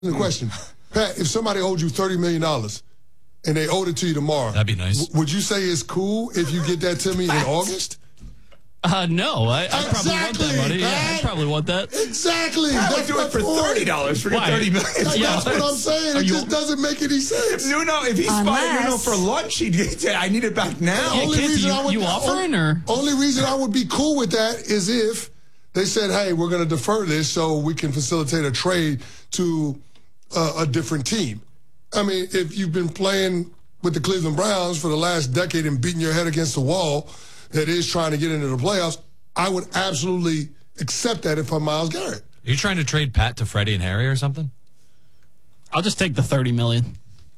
The question, Pat, if somebody owed you $30 million and they owed it to you tomorrow, that'd be nice. Would you say it's cool if you get that to me in August? No, I probably want that money. Yeah, I probably want that. Exactly. I would do it for $30. Forget $30 million. That's what I'm saying. It just doesn't make any sense. Nuno, if he's buying Nuno for lunch, he'd say, I need it back now. Yeah, only reason I would be cool with that is if they said, hey, we're going to defer this so we can facilitate a trade to a different team. I mean, if you've been playing with the Cleveland Browns for the last decade and beating your head against the wall that is trying to get into the playoffs, I would absolutely accept that if I'm Myles Garrett. Are you trying to trade Pat to Freddie and Harry or something? I'll just take the $30 million.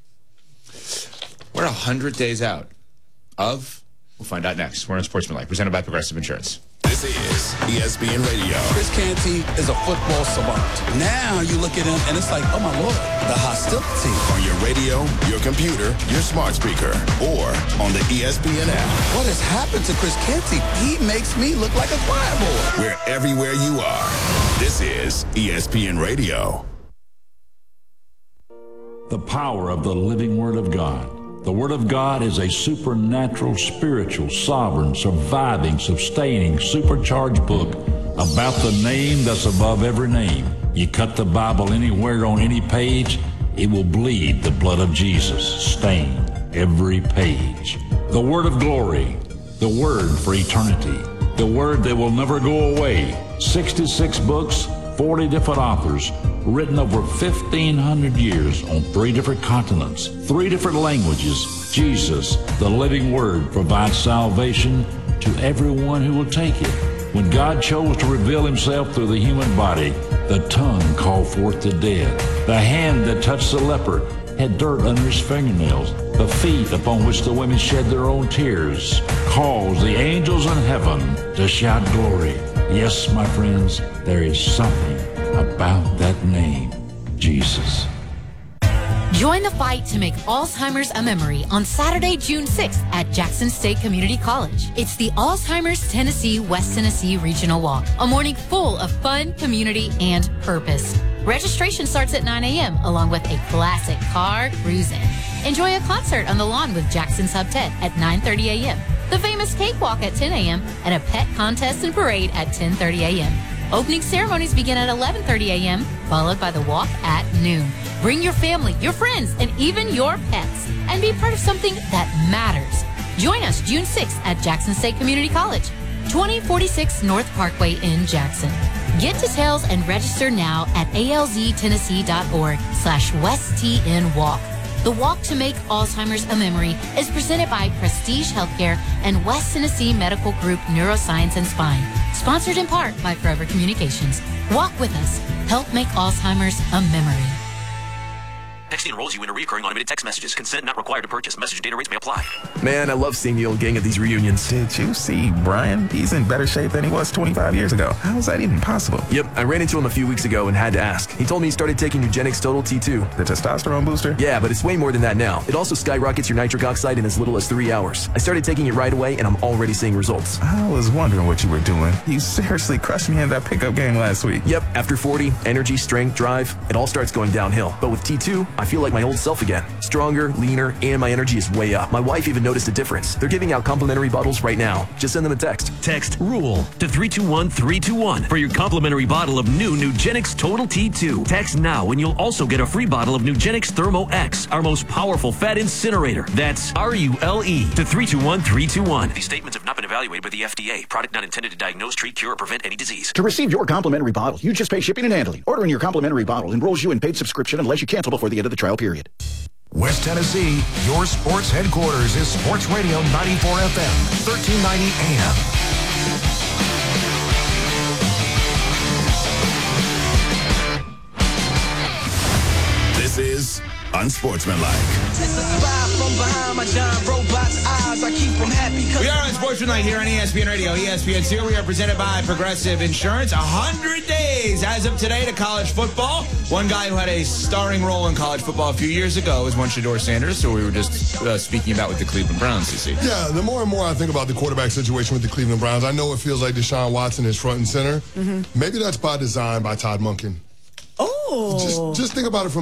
We're 100 days out of, we'll find out next. We're on Sportsmanlike, presented by Progressive Insurance. This is ESPN Radio. Chris Canty is a football savant. Now you look at him and it's like, oh my Lord, the hostility. On your radio, your computer, your smart speaker, or on the ESPN app. What has happened to Chris Canty? He makes me look like a choir boy. We're everywhere you are. This is ESPN Radio. The power of the living Word of God. The Word of God is a supernatural, spiritual, sovereign, surviving, sustaining, supercharged book about the name that's above every name. You cut the Bible anywhere on any page, it will bleed the blood of Jesus, stain every page. The Word of glory, the Word for eternity, the Word that will never go away. 66 books, 40 different authors, written over 1,500 years on 3 different continents, 3 different languages. Jesus, the living Word, provides salvation to everyone who will take it. When God chose to reveal himself through the human body, the tongue called forth the dead. The hand that touched the leper had dirt under his fingernails. The feet upon which the women shed their own tears caused the angels in heaven to shout glory. Yes, my friends, there is something about that name, Jesus. Join the fight to make Alzheimer's a memory on Saturday, June 6th at Jackson State Community College. It's the Alzheimer's Tennessee West Tennessee Regional Walk, a morning full of fun, community, and purpose. Registration starts at 9 a.m. along with a classic car cruise-in. Enjoy a concert on the lawn with Jackson's Hub 10 at 9:30 a.m., the famous cakewalk at 10 a.m., and a pet contest and parade at 10:30 a.m. Opening ceremonies begin at 11:30 a.m., followed by the walk at noon. Bring your family, your friends, and even your pets, and be part of something that matters. Join us June 6th at Jackson State Community College, 2046 North Parkway in Jackson. Get details and register now at alztennessee.org/WestTNWalk. The Walk to Make Alzheimer's a Memory is presented by Prestige Healthcare and West Tennessee Medical Group Neuroscience and Spine. Sponsored in part by Forever Communications. Walk with us. Help make Alzheimer's a memory. Texting enrolls you in a recurring automated text messages. Consent not required to purchase. Message data rates may apply. Man, I love seeing the old gang at these reunions. Did you see Brian? He's in better shape than he was 25 years ago. How is that even possible? Yep, I ran into him a few weeks ago and had to ask. He told me he started taking Nugenix Total T2. The testosterone booster? Yeah, but it's way more than that now. It also skyrockets your nitric oxide in as little as 3 hours. I started taking it right away, and I'm already seeing results. I was wondering what you were doing. You seriously crushed me in that pickup game last week. Yep, after 40, energy, strength, drive, it all starts going downhill. But with T2, I feel like my old self again. Stronger, leaner, and my energy is way up. My wife even noticed a difference. They're giving out complimentary bottles right now. Just send them a text. Text RULE to 321-321 for your complimentary bottle of new Nugenix Total T2. Text now and you'll also get a free bottle of Nugenix Thermo X, our most powerful fat incinerator. That's RULE to 321-321. These statements have not been evaluated by the FDA. Product not intended to diagnose, treat, cure, or prevent any disease. To receive your complimentary bottle, you just pay shipping and handling. Ordering your complimentary bottle enrolls you in paid subscription unless you cancel before the end of the trial period. West Tennessee, your sports headquarters is Sports Radio 94 FM, 1390 AM. This is Unsportsmanlike. We are on Sportsmanlike here on ESPN Radio, ESPN2. We are presented by Progressive Insurance. 100 days as of today to college football. One guy who had a starring role in college football a few years ago was one Shedeur Sanders, who we were just speaking about with the Cleveland Browns, you see. Yeah, the more and more I think about the quarterback situation with the Cleveland Browns, I know it feels like Deshaun Watson is front and center. Maybe that's by design by Todd Monken. Oh, Just think about it from